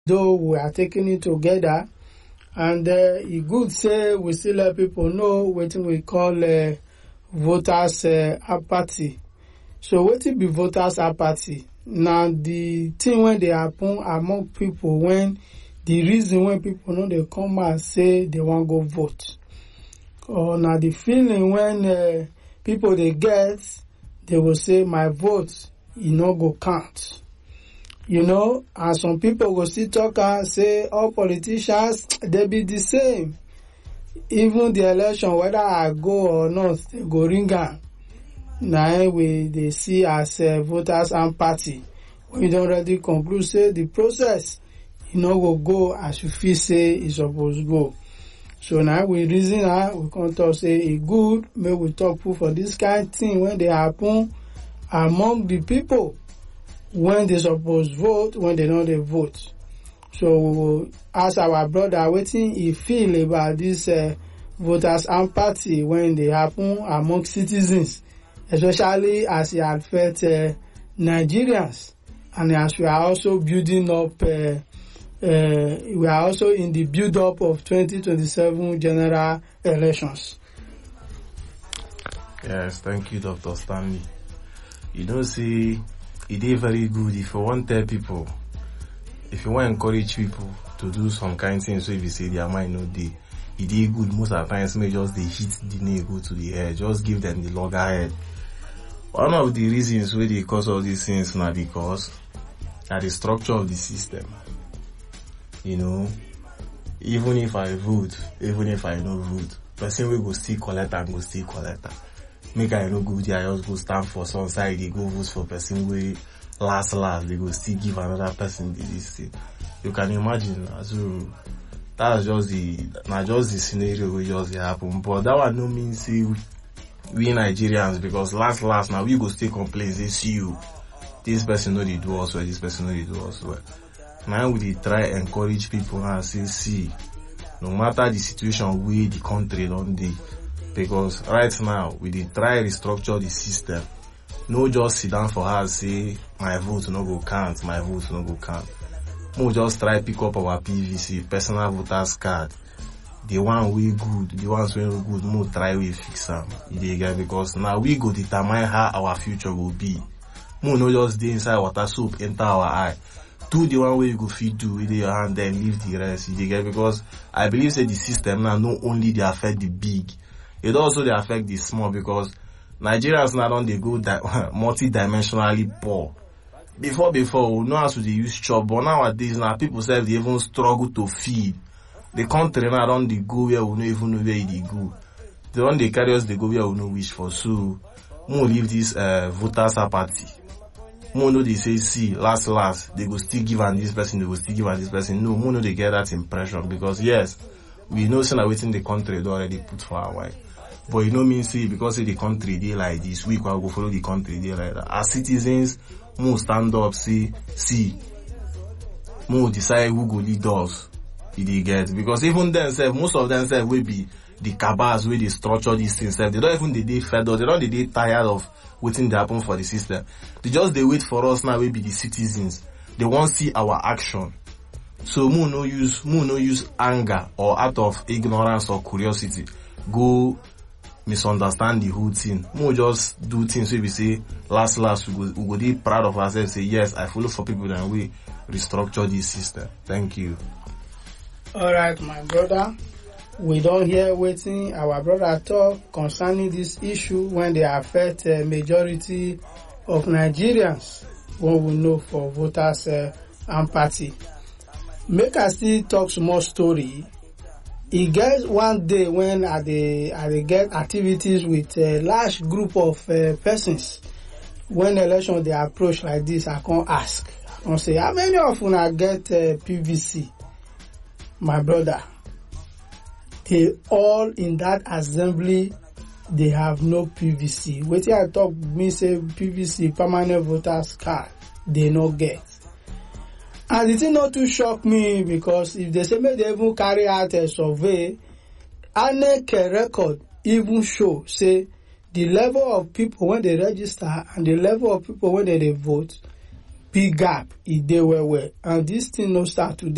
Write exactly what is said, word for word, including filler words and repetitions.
though we are taking it together. And uh, it good say we still let people know what we call uh, voters uh, apathy. So what be voters apathy? Now the thing when they happen among people, when the reason when people know they come and say they want to go vote. Or now the feeling when uh, people they get, they will say my vote, you know, go count. You know, and some people will still talk and say all politicians, they be the same. Even the election, whether I go or not, they go ring on. Now we they see as uh, voters and party. We don't already conclude say the process, you know, will go as you feel say it's supposed to go. So now we reason now we come to say it good, maybe we talk for this kind of thing when they happen among the people. When they suppose vote, when they know they vote. So we will ask our brother what he feel about this uh, voters and party when they happen among citizens, especially as it affect uh, Nigerians, and as we are also building up, uh, uh, we are also in the build up of twenty twenty-seven general elections. Yes, thank you, Doctor Stanley. You don't see. It is very good if you want to tell people, if you want to encourage people to do some kind of things, so if you say their mind no day, it is good most of the times, may just they hit the nail go to the head, just give them the loggerhead. One of the reasons why they cause all these things now because at the structure of the system. You know, even if I vote, even if I no vote, person will go still collect and go still collect. Make I no go there, I just go stand for some side, they go vote for person way last last, they go still give another person this thing. You can imagine, so that's just the, not just the scenario where just happen. But that one no mean see we Nigerians, because last last now we go still complain, they see you, this person know they do us well, this person know they do us well. Now we dey try encourage people and say, see, no matter the situation where the country don't dey. Because right now, we dey try restructure the system. No just sit down for us say, my vote no go count, my vote no go count. No just try pick up our P V C, personal voters card. The one we good, the ones we no good, no try we fix them. Because now we go determine how our future will be. No no just dey inside water soup, enter our eye. Do the one way you go feed do with your hand, then leave the rest. You get because I believe say the system now not only they affect the big. It also they affect the small because Nigerians now don't they go di- multi-dimensionally poor. Before, before, we know how to they use chop, but nowadays now people say they even struggle to feed. The country now don't they go where we don't even know where they go. They don't they carry us, they go where we know wish for. So, we leave this uh, voters apathy. We know they say, see, last, last, they go still give on this person, they go still give on this person. No, we know they get that impression because yes, we know saying that waiting the country they already put for our wife. But you know mean say because say the country they like this, we can go follow the country they like that. As citizens, more stand up, say, see, more decide who go lead us. They get because even themselves, most of themselves will be the cabals where they structure these things. They don't even they they fed up, they don't they they tired of waiting to happen for the system. They just they wait for us now. We be the citizens. They want to see our action. So more no use, more no use anger or out of ignorance or curiosity. Go misunderstand the whole thing. More just do things where we say last last we go we go be proud of ourselves. Say yes, I follow for people and we restructure this system. Thank you. All right, my brother. We don't hear waiting our brother talk concerning this issue when they affect a uh, majority of Nigerians. What we know for voters uh, and party. Make us still talk some more story. He gets one day when I they I they get activities with a large group of uh, persons. When election they approach like this, I can't ask. I can't say how many of you I get uh, P V C. My brother, they all in that assembly, they have no P V C. Wait till I talk me say P V C permanent voters card, they no get. And it did not too shock me because if they say maybe they even carry out a survey, I N E C record even show say the level of people when they register and the level of people when they, they vote, big gap, it they were well. And this thing no start today.